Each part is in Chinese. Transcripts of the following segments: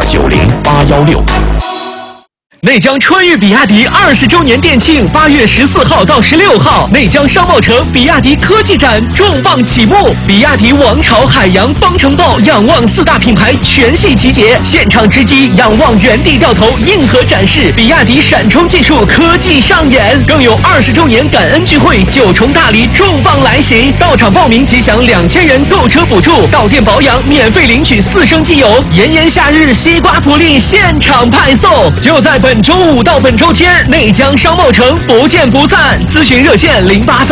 690-816。 内江春裕比亚迪20周年店庆，8月14号到16号，内江商贸城比亚迪科技展重磅启幕，比亚迪王朝、海洋、方程豹、仰望4大品牌全系集结，现场直击，仰望原地掉头，硬核展示比亚迪闪充技术科技上演，更有20周年感恩聚会，9重大礼重磅来袭，到场报名即享2000元购车补助，到店保养免费领取4升机油，炎炎夏日西瓜福利现场派送，就在本周5到本周天，内江商贸城不见不散。咨询热线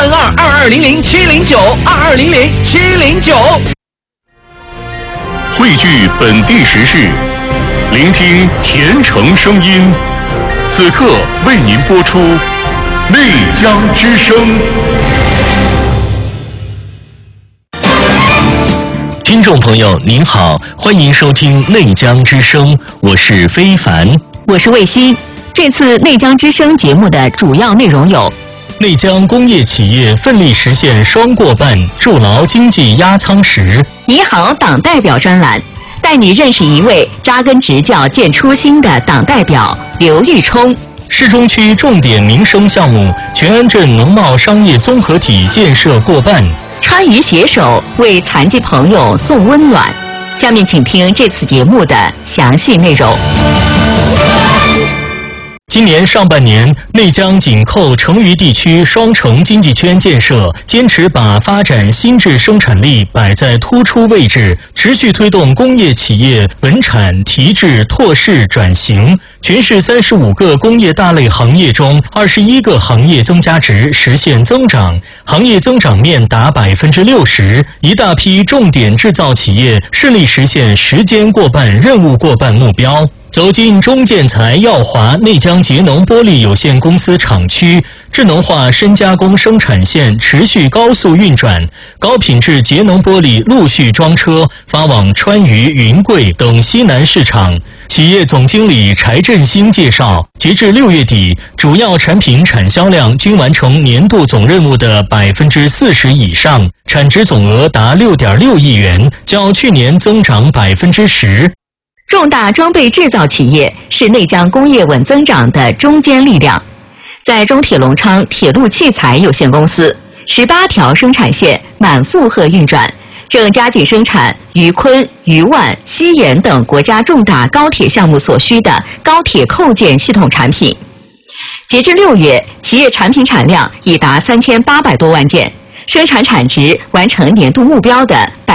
0832-2200-709，2200-709。 汇聚本地时事，聆听甜城声音。此刻为您播出内江之声。 听众朋友您好，欢迎收听内江之声，我是非凡， 我是卫西。这次内江之声节目的主要内容有： 内江工业企业奋力实现双过半，筑牢经济压舱石。 你好，党代表专栏，带你认识一位扎根执教见初心的党代表刘玉冲。 市中区重点民生项目全安镇农贸商业综合体建设过半。 川渝携手为残疾朋友送温暖。下面请听这次节目的详细内容。 今年上半年，内江紧扣成渝地区双城经济圈建设，坚持把发展新质生产力摆在突出位置，持续推动工业企业稳产提质拓市转型。全市35个工业大类行业中，21个行业增加值实现增长，行业增长面达60%，一大批重点制造企业顺利实现时间过半、任务过半目标。走进中建材耀华内江节能玻璃有限公司厂区，智能化深加工生产线持续高速运转，高品质节能玻璃陆续装车发往川渝、云贵等西南市场。企业总经理柴振兴介绍，截至6月底，主要产品产销量均完成年度总任务的40%以上，产值总额达6.6亿元，较去年增长10%。 重大装备制造企业是内江工业稳增长的中坚力量。在中铁隆昌铁路器材有限公司，18条生产线满负荷运转，正加紧生产渝昆、渝万、西延等国家重大高铁项目所需的高铁扣件系统产品。截至6月，企业产品产量已达3800多万件，生产产值完成年度目标的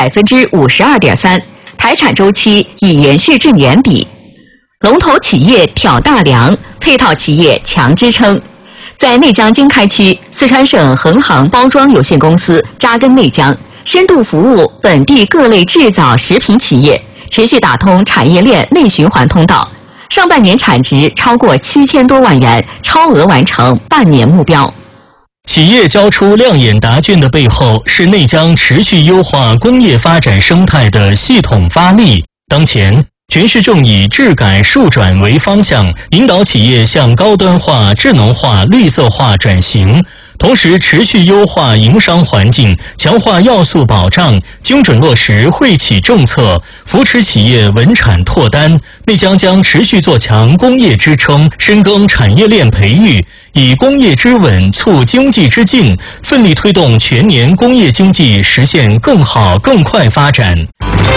52.3%。排产周期已延续至年底，龙头企业挑大梁，配套企业强支撑。在内江经开区，四川省恒航包装有限公司扎根内江，深度服务本地各类制造食品企业，持续打通产业链内循环通道。上半年产值超过7000多万元，超额完成半年目标。 企业交出亮眼答卷的背后，是内江持续优化工业发展生态的系统发力。当前，全市正以质改数转为方向，引导企业向高端化、智能化、绿色化转型，同时持续优化营商环境，强化要素保障，精准落实惠企政策，扶持企业稳产拓单。内江将持续做强工业支撑，深耕产业链培育，以工业之稳促经济之进，奋力推动全年工业经济实现更好更快发展。